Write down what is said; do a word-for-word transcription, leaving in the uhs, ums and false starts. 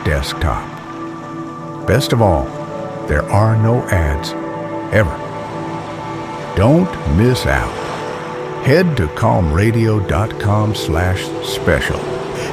desktop. Best of all, there are no ads, ever. Don't miss out. Head to calm radio dot com slash special